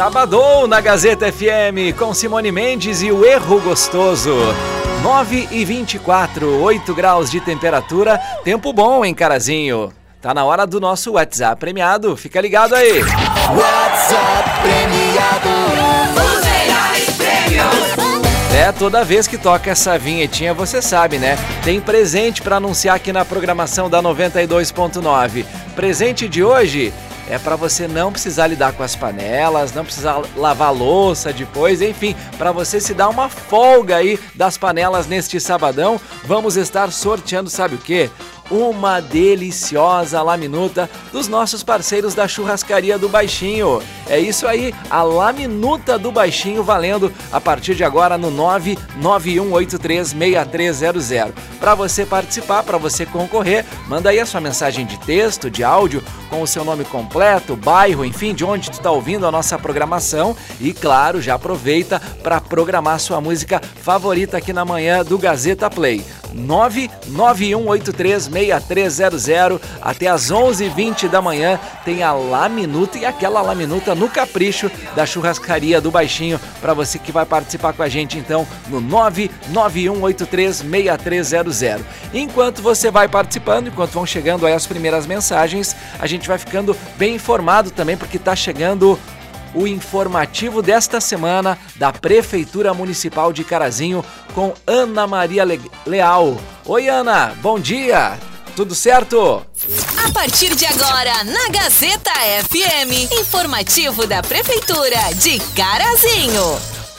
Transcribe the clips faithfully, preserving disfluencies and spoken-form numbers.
Sabadão na Gazeta F M com Simone Mendes e o Erro Gostoso. nove e vinte e quatro, oito graus de temperatura, tempo bom em Carazinho. Tá na hora do nosso WhatsApp premiado, fica ligado aí. WhatsApp premiado, os melhores prêmios. É, toda vez que toca essa vinhetinha, você sabe, né? Tem presente para anunciar aqui na programação da noventa e dois ponto nove. Presente de hoje é para você não precisar lidar com as panelas, não precisar lavar a louça depois, enfim, para você se dar uma folga aí das panelas neste sabadão. Vamos estar sorteando, sabe o quê? Uma deliciosa laminuta dos nossos parceiros da Churrascaria do Baixinho. É isso aí, a laminuta do Baixinho valendo a partir de agora no nove nove um oito três seis três zero zero. Para você participar, para você concorrer, manda aí a sua mensagem de texto, de áudio, com o seu nome completo, bairro, enfim, de onde tu está ouvindo a nossa programação. E claro, já aproveita para programar sua música favorita aqui na manhã do Gazeta Play. nove nove um oito três seis três zero zero. Até às onze e vinte da manhã tem a laminuta e aquela laminuta no capricho da Churrascaria do Baixinho, para você que vai participar com a gente então no nove nove um oito três seis três zero zero. Enquanto você vai participando, enquanto vão chegando aí as primeiras mensagens, a gente vai ficando bem informado também, porque tá chegando o informativo desta semana da Prefeitura Municipal de Carazinho com Ana Maria Le- Leal. Oi, Ana, bom dia, tudo certo? A partir de agora, na Gazeta F M, informativo da Prefeitura de Carazinho.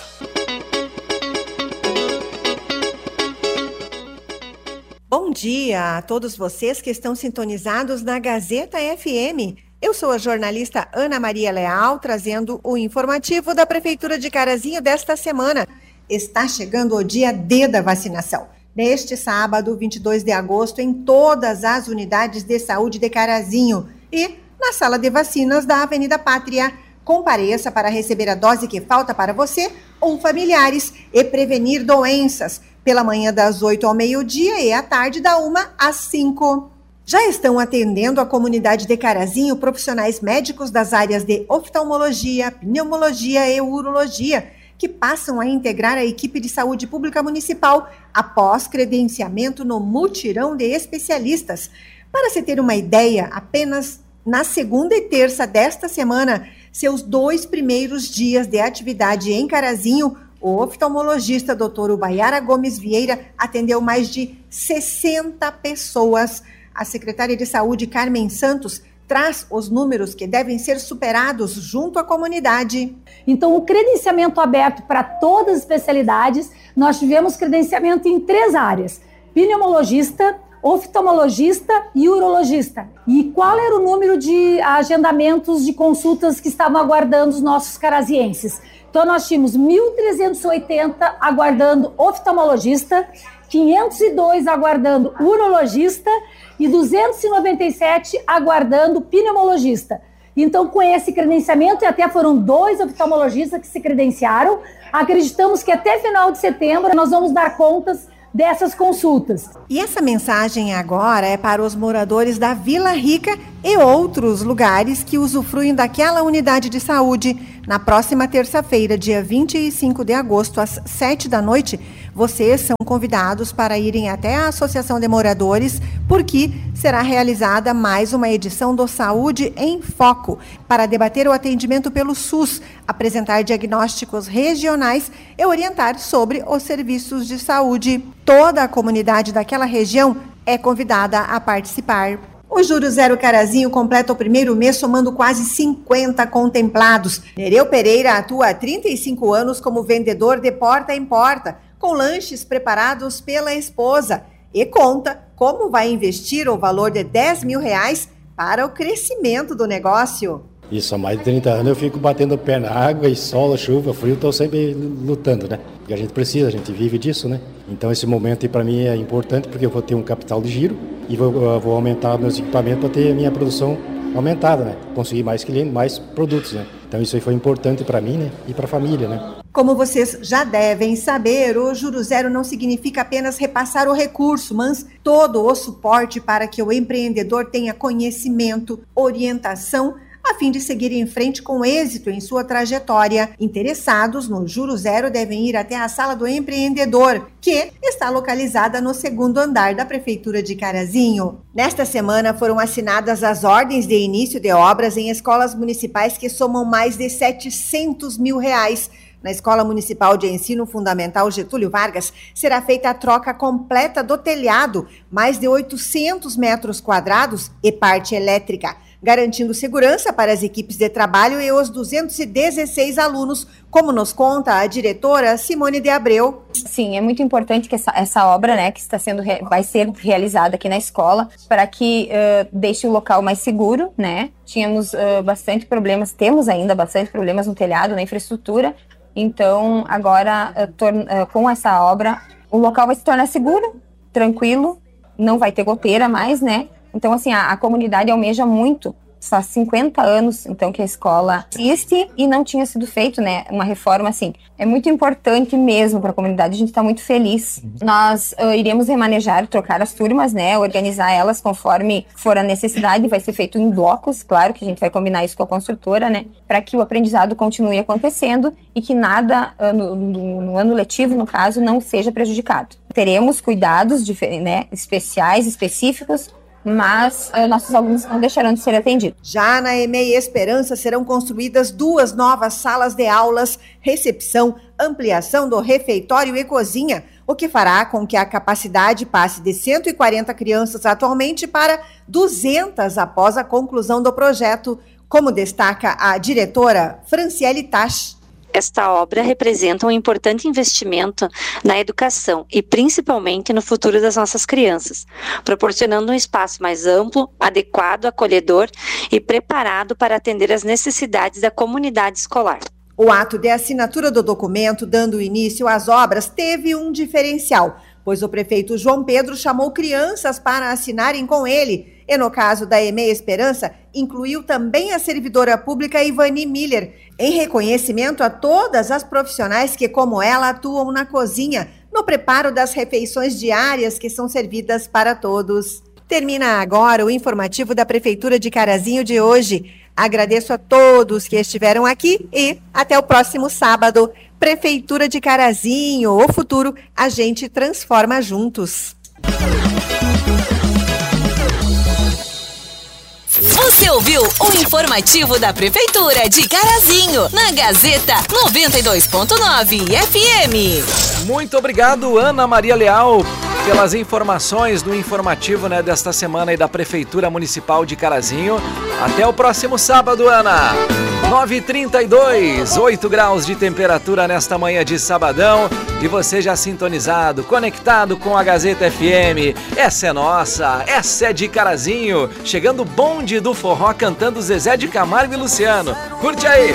Bom dia a todos vocês que estão sintonizados na Gazeta F M. Eu sou a jornalista Ana Maria Leal, trazendo o informativo da Prefeitura de Carazinho desta semana. Está chegando o dia D da vacinação. Neste sábado, vinte e dois de agosto, em todas as unidades de saúde de Carazinho e na sala de vacinas da Avenida Pátria. Compareça para receber a dose que falta para você ou familiares e prevenir doenças. Pela manhã das oito ao meio-dia e à tarde da uma às cinco. Já estão atendendo a comunidade de Carazinho profissionais médicos das áreas de oftalmologia, pneumologia e urologia, que passam a integrar a equipe de saúde pública municipal após credenciamento no mutirão de especialistas. Para se ter uma ideia, apenas na segunda e terça desta semana, seus dois primeiros dias de atividade em Carazinho, o oftalmologista doutor Ubaiara Gomes Vieira atendeu mais de sessenta pessoas. A secretária de Saúde, Carmen Santos, traz os números que devem ser superados junto à comunidade. Então, o credenciamento aberto para todas as especialidades, nós tivemos credenciamento em três áreas: pneumologista, oftalmologista e urologista. E qual era o número de agendamentos de consultas que estavam aguardando os nossos carazienses? Então, nós tínhamos mil trezentos e oitenta aguardando oftalmologista, quinhentos e dois aguardando urologista e duzentos e noventa e sete aguardando pneumologista. Então, com esse credenciamento, e até foram dois oftalmologistas que se credenciaram, acreditamos que até final de setembro nós vamos dar contas dessas consultas. E essa mensagem agora é para os moradores da Vila Rica e outros lugares que usufruem daquela unidade de saúde. Na próxima terça-feira, dia vinte e cinco de agosto, às sete da noite, vocês são convidados para irem até a Associação de Moradores, porque será realizada mais uma edição do Saúde em Foco, para debater o atendimento pelo SUS, apresentar diagnósticos regionais e orientar sobre os serviços de saúde. Toda a comunidade daquela região é convidada a participar. O Juro Zero Carazinho completa o primeiro mês somando quase cinquenta contemplados. Nereu Pereira atua há trinta e cinco anos como vendedor de porta em porta, com lanches preparados pela esposa, e conta como vai investir o valor de dez mil reais para o crescimento do negócio. Isso, há mais de trinta anos eu fico batendo pé na água, e sol, chuva, frio, estou sempre lutando, né? Porque a gente precisa, a gente vive disso, né? Então esse momento para mim é importante, porque eu vou ter um capital de giro e vou, vou aumentar meus equipamentos para ter a minha produção aumentada, né? Conseguir mais clientes, mais produtos, né? Então isso aí foi importante para mim, né? E para a família, né? Como vocês já devem saber, o Juro Zero não significa apenas repassar o recurso, mas todo o suporte para que o empreendedor tenha conhecimento, orientação, a fim de seguir em frente com êxito em sua trajetória. Interessados no Juro Zero devem ir até a Sala do Empreendedor, que está localizada no segundo andar da Prefeitura de Carazinho. Nesta semana foram assinadas as ordens de início de obras em escolas municipais que somam mais de setecentos mil reais. Na Escola Municipal de Ensino Fundamental Getúlio Vargas, será feita a troca completa do telhado, mais de oitocentos metros quadrados e parte elétrica, garantindo segurança para as equipes de trabalho e os duzentos e dezesseis alunos, como nos conta a diretora Simone de Abreu. Sim, é muito importante que essa, essa obra, né, que está sendo, vai ser realizada aqui na escola, para que uh, deixe o local mais seguro, né? Tínhamos uh, bastante problemas, temos ainda bastante problemas no telhado, na infraestrutura. Então, agora, uh, torna, uh, com essa obra, o local vai se tornar seguro, tranquilo, não vai ter goteira mais, né? Então, assim, a, a comunidade almeja muito, faz cinquenta anos, então, que a escola existe e não tinha sido feito, né, uma reforma, assim. É muito importante mesmo para a comunidade, a gente está muito feliz. Uhum. Nós uh, iremos remanejar, trocar as turmas, né, organizar elas conforme for a necessidade, vai ser feito em blocos, claro que a gente vai combinar isso com a construtora, né, para que o aprendizado continue acontecendo e que nada, uh, no, no, no ano letivo, no caso, não seja prejudicado. Teremos cuidados, né, especiais, específicos, mas uh, nossos alunos não deixarão de ser atendidos. Já na E M E I Esperança serão construídas duas novas salas de aulas, recepção, ampliação do refeitório e cozinha, o que fará com que a capacidade passe de cento e quarenta crianças atualmente para duzentas após a conclusão do projeto, como destaca a diretora Franciele Tach. Esta obra representa um importante investimento na educação e principalmente no futuro das nossas crianças, proporcionando um espaço mais amplo, adequado, acolhedor e preparado para atender às necessidades da comunidade escolar. O ato de assinatura do documento, dando início às obras, teve um diferencial, pois o prefeito João Pedro chamou crianças para assinarem com ele e, no caso da E M E I Esperança, incluiu também a servidora pública Ivani Miller, em reconhecimento a todas as profissionais que, como ela, atuam na cozinha, no preparo das refeições diárias que são servidas para todos. Termina agora o informativo da Prefeitura de Carazinho de hoje. Agradeço a todos que estiveram aqui e até o próximo sábado. Prefeitura de Carazinho, o futuro a gente transforma juntos. Você ouviu o informativo da Prefeitura de Carazinho, na Gazeta noventa e dois ponto nove F M. Muito obrigado, Ana Maria Leal, pelas informações do informativo, né, desta semana aí da Prefeitura Municipal de Carazinho. Até o próximo sábado, Ana. nove e trinta e dois, oito graus de temperatura nesta manhã de sabadão. E você já sintonizado, conectado com a Gazeta F M. Essa é nossa, essa é de Carazinho. Chegando o bonde do forró cantando Zezé de Camargo e Luciano. Curte aí!